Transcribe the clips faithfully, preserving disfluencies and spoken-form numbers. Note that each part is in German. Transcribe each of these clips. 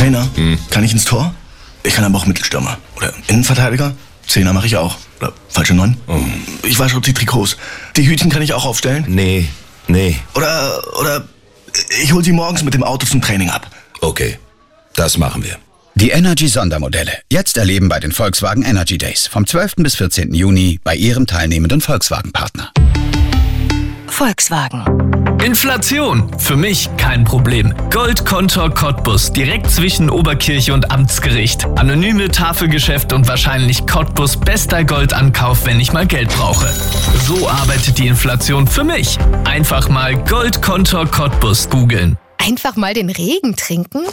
Trainer, Hm. kann ich ins Tor? Ich kann aber auch Mittelstürmer. Oder Innenverteidiger? Zehner mache ich auch. Oder falsche Neun? Oh. Ich wasche auch die Trikots. Die Hütchen kann ich auch aufstellen? Nee, nee. Oder, oder ich hol sie morgens mit dem Auto zum Training ab. Okay, das machen wir. Die Energy-Sondermodelle. Jetzt erleben bei den Volkswagen Energy Days. Vom zwölften bis vierzehnten Juni bei Ihrem teilnehmenden Volkswagen-Partner. Volkswagen. Inflation. Für mich kein Problem. Goldkontor Cottbus. Direkt zwischen Oberkirche und Amtsgericht. Anonyme Tafelgeschäft und wahrscheinlich Cottbus bester Goldankauf, wenn ich mal Geld brauche. So arbeitet die Inflation für mich. Einfach mal Goldkontor Cottbus googeln. Einfach mal den Regen trinken?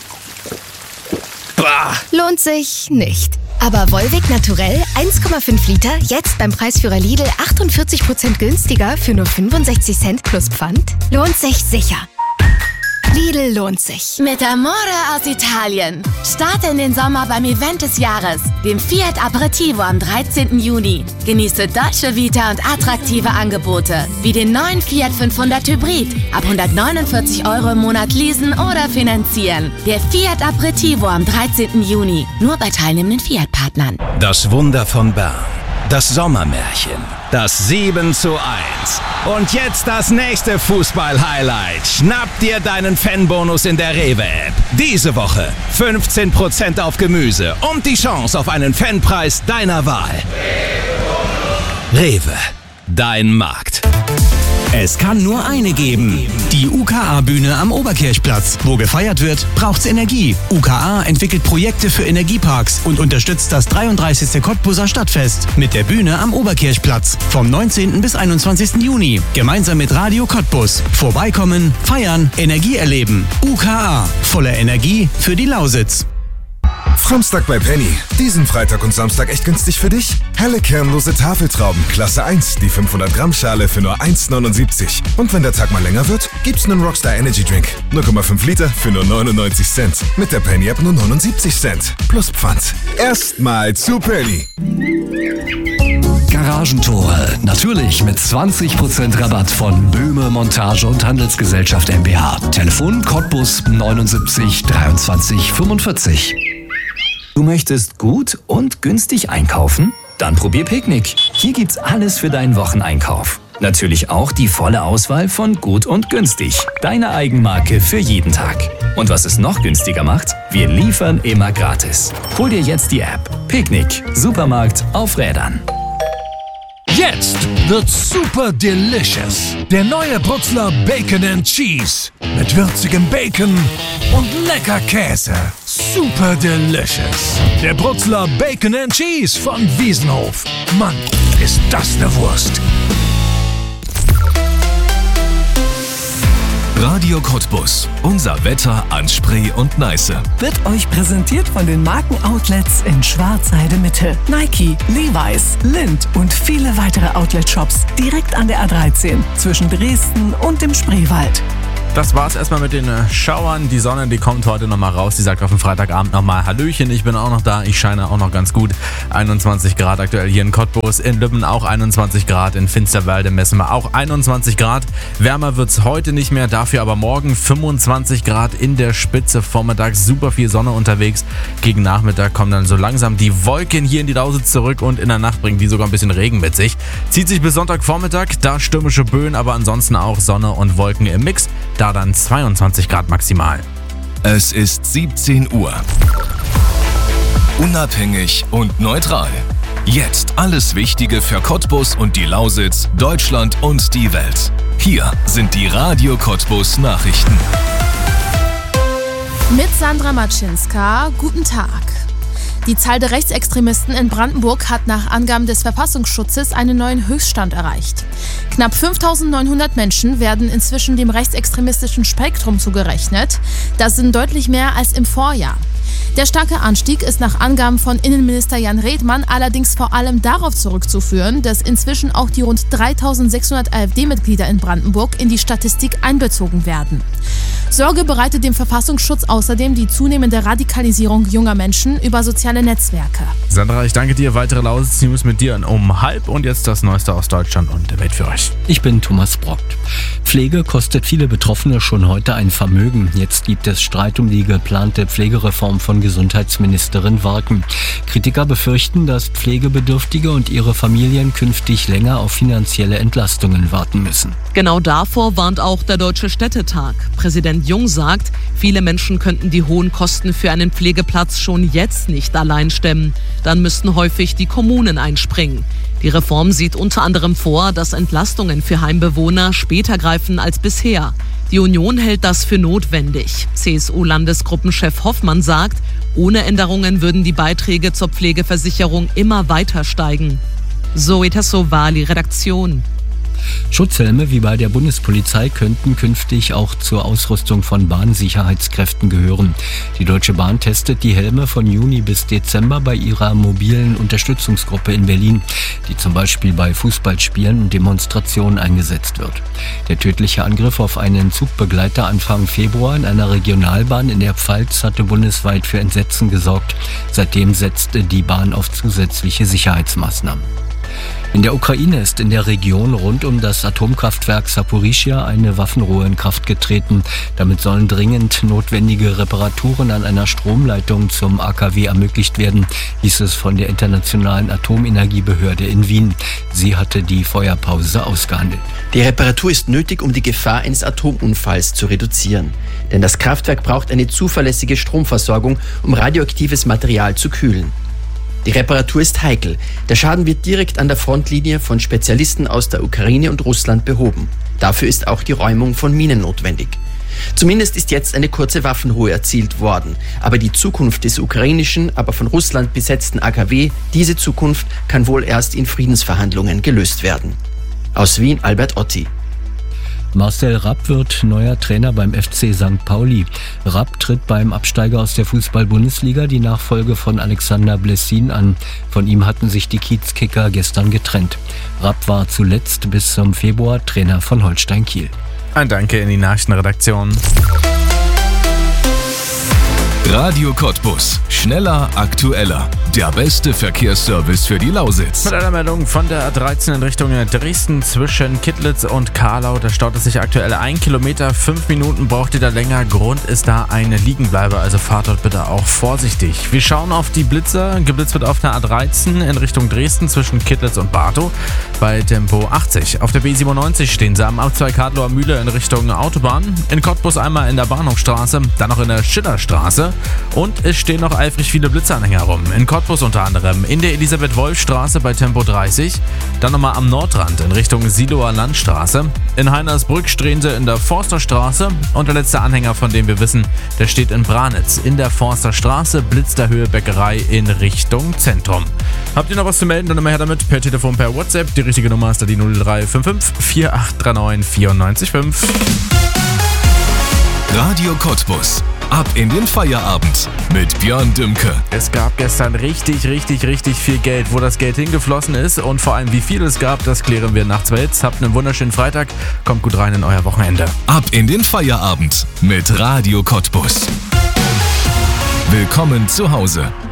Bah. Lohnt sich nicht. Aber Volvic Naturell eins Komma fünf Liter, jetzt beim Preisführer Lidl achtundvierzig Prozent günstiger für nur fünfundsechzig Cent plus Pfand? Lohnt sich sicher. Lidl lohnt sich. Mit Amore aus Italien. Starte in den Sommer beim Event des Jahres, dem Fiat Aperitivo am dreizehnten Juni. Genieße Dolce Vita und attraktive Angebote, wie den neuen Fiat fünfhundert Hybrid. Ab hundertneunundvierzig Euro im Monat leasen oder finanzieren. Der Fiat Aperitivo am dreizehnten Juni. Nur bei teilnehmenden Fiat-Partnern. Das Wunder von Bern. Das Sommermärchen. Das sieben zu eins. Und jetzt das nächste Fußball-Highlight. Schnapp dir deinen Fanbonus in der Rewe-App. Diese Woche fünfzehn Prozent auf Gemüse und die Chance auf einen Fanpreis deiner Wahl. Rewe, dein Markt. Es kann nur eine geben. Die U K A-Bühne am Oberkirchplatz. Wo gefeiert wird, braucht's Energie. U K A entwickelt Projekte für Energieparks und unterstützt das dreiunddreißigste Cottbuser Stadtfest mit der Bühne am Oberkirchplatz. Vom neunzehnten bis einundzwanzigsten Juni. Gemeinsam mit Radio Cottbus. Vorbeikommen, feiern, Energie erleben. U K A. Voller Energie für die Lausitz. Framstag bei Penny. Diesen Freitag und Samstag echt günstig für dich? Helle kernlose Tafeltrauben, Klasse eins, die fünfhundert Gramm Schale für nur eins neunundsiebzig. Und wenn der Tag mal länger wird, gibt's einen Rockstar Energy Drink. null Komma fünf Liter für nur neunundneunzig Cent. Mit der Penny App nur neunundsiebzig Cent. Plus Pfand. Erstmal zu Penny. Garagentore. Natürlich mit zwanzig Prozent Rabatt von Böhme Montage und Handelsgesellschaft GmbH. Telefon Cottbus neunundsiebzig dreiundzwanzig fünfundvierzig. Du möchtest gut und günstig einkaufen? Dann probier Picknick. Hier gibt's alles für deinen Wocheneinkauf. Natürlich auch die volle Auswahl von gut und günstig. Deine Eigenmarke für jeden Tag. Und was es noch günstiger macht? Wir liefern immer gratis. Hol dir jetzt die App. Picknick. Supermarkt auf Rädern. Jetzt wird's super delicious. Der neue Brutzler Bacon and Cheese. Mit würzigem Bacon und lecker Käse. Super delicious. Der Brutzler Bacon and Cheese von Wiesenhof. Mann, ist das eine Wurst. Radio Cottbus. Unser Wetter an Spree und Neiße. Wird euch präsentiert von den Markenoutlets in Schwarzheide Mitte. Nike, Levi's, Lindt und viele weitere Outlet-Shops direkt an der A dreizehn zwischen Dresden und dem Spreewald. Das war's erstmal mit den äh, Schauern. Die Sonne, die kommt heute nochmal raus. Die sagt auf dem Freitagabend nochmal Hallöchen. Ich bin auch noch da. Ich scheine auch noch ganz gut. einundzwanzig Grad aktuell hier in Cottbus. In Lübben auch einundzwanzig Grad. In Finsterwalde messen wir auch einundzwanzig Grad. Wärmer wird's heute nicht mehr. Dafür aber morgen fünfundzwanzig Grad in der Spitze. Vormittags super viel Sonne unterwegs. Gegen Nachmittag kommen dann so langsam die Wolken hier in die Lausitz zurück. Und in der Nacht bringen die sogar ein bisschen Regen mit sich. Zieht sich bis Sonntagvormittag. Da stürmische Böen, aber ansonsten auch Sonne und Wolken im Mix. Da dann zweiundzwanzig Grad maximal. Es ist siebzehn Uhr. Unabhängig und neutral. Jetzt alles Wichtige für Cottbus und die Lausitz, Deutschland und die Welt. Hier sind die Radio Cottbus Nachrichten. Mit Sandra Matschinska, guten Tag. Die Zahl der Rechtsextremisten in Brandenburg hat nach Angaben des Verfassungsschutzes einen neuen Höchststand erreicht. Knapp fünftausendneunhundert Menschen werden inzwischen dem rechtsextremistischen Spektrum zugerechnet. Das sind deutlich mehr als im Vorjahr. Der starke Anstieg ist nach Angaben von Innenminister Jan Redmann allerdings vor allem darauf zurückzuführen, dass inzwischen auch die rund dreitausendsechshundert AfD-Mitglieder in Brandenburg in die Statistik einbezogen werden. Sorge bereitet dem Verfassungsschutz außerdem die zunehmende Radikalisierung junger Menschen über soziale Netzwerke. Sandra, ich danke dir. Weitere Lausitz-News mit dir um halb und jetzt das Neueste aus Deutschland und der Welt für euch. Ich bin Thomas Brockt. Pflege kostet viele Betroffene schon heute ein Vermögen. Jetzt gibt es Streit um die geplante Pflegereform von Gesundheitsministerin Worken. Kritiker befürchten, dass Pflegebedürftige und ihre Familien künftig länger auf finanzielle Entlastungen warten müssen. Genau davor warnt auch der Deutsche Städtetag. Präsident Jung sagt, viele Menschen könnten die hohen Kosten für einen Pflegeplatz schon jetzt nicht allein stemmen. Dann müssten häufig die Kommunen einspringen. Die Reform sieht unter anderem vor, dass Entlastungen für Heimbewohner später greifen als bisher. Die Union hält das für notwendig. C S U-Landesgruppenchef Hoffmann sagt, ohne Änderungen würden die Beiträge zur Pflegeversicherung immer weiter steigen. Zoe Tassovali, Redaktion. Schutzhelme wie bei der Bundespolizei könnten künftig auch zur Ausrüstung von Bahnsicherheitskräften gehören. Die Deutsche Bahn testet die Helme von Juni bis Dezember bei ihrer mobilen Unterstützungsgruppe in Berlin, die zum Beispiel bei Fußballspielen und Demonstrationen eingesetzt wird. Der tödliche Angriff auf einen Zugbegleiter Anfang Februar in einer Regionalbahn in der Pfalz hatte bundesweit für Entsetzen gesorgt. Seitdem setzte die Bahn auf zusätzliche Sicherheitsmaßnahmen. In der Ukraine ist in der Region rund um das Atomkraftwerk Saporischschja eine Waffenruhe in Kraft getreten. Damit sollen dringend notwendige Reparaturen an einer Stromleitung zum A K W ermöglicht werden, hieß es von der Internationalen Atomenergiebehörde in Wien. Sie hatte die Feuerpause ausgehandelt. Die Reparatur ist nötig, um die Gefahr eines Atomunfalls zu reduzieren. Denn das Kraftwerk braucht eine zuverlässige Stromversorgung, um radioaktives Material zu kühlen. Die Reparatur ist heikel. Der Schaden wird direkt an der Frontlinie von Spezialisten aus der Ukraine und Russland behoben. Dafür ist auch die Räumung von Minen notwendig. Zumindest ist jetzt eine kurze Waffenruhe erzielt worden. Aber die Zukunft des ukrainischen, aber von Russland besetzten A K W, diese Zukunft kann wohl erst in Friedensverhandlungen gelöst werden. Aus Wien, Albert Otti. Marcel Rapp wird neuer Trainer beim F C Sankt Pauli. Rapp tritt beim Absteiger aus der Fußball-Bundesliga die Nachfolge von Alexander Blessin an. Von ihm hatten sich die Kiezkicker gestern getrennt. Rapp war zuletzt bis zum Februar Trainer von Holstein Kiel. Ein Danke in die Nachrichtenredaktion. Radio Cottbus. Schneller, aktueller. Der beste Verkehrsservice für die Lausitz. Mit einer Meldung von der A dreizehn in Richtung Dresden zwischen Kittlitz und Karlau. Da staut es sich aktuell ein Kilometer. Fünf Minuten braucht ihr da länger. Grund ist da eine Liegenbleibe. Also fahrt dort bitte auch vorsichtig. Wir schauen auf die Blitzer. Geblitzt wird auf der A dreizehn in Richtung Dresden zwischen Kittlitz und Bartow bei Tempo achtzig. Auf der B siebenundneunzig stehen sie am Abzweig Hadloer Mühle in Richtung Autobahn. In Cottbus einmal in der Bahnhofstraße, dann noch in der Schillerstraße. Und es stehen noch eifrig viele Blitzeranhänger rum. In Cottbus unter anderem in der Elisabeth-Wolf-Straße bei Tempo dreißig, dann nochmal am Nordrand in Richtung Siloer Landstraße. In Heinersbrück stehen sie in der Forsterstraße und der letzte Anhänger, von dem wir wissen, der steht in Branitz. In der Forsterstraße, Blitz der Höhe Bäckerei in Richtung Zentrum. Habt ihr noch was zu melden? Dann immer her damit per Telefon, per WhatsApp. Die richtige Nummer ist da die null drei fünf fünf vier acht drei neun vier neun fünf. Radio Cottbus. Ab in den Feierabend mit Björn Dümke. Es gab gestern richtig, richtig, richtig viel Geld. Wo das Geld hingeflossen ist und vor allem wie viel es gab, das klären wir nach zwei Hits. Habt einen wunderschönen Freitag. Kommt gut rein in euer Wochenende. Ab in den Feierabend mit Radio Cottbus. Willkommen zu Hause.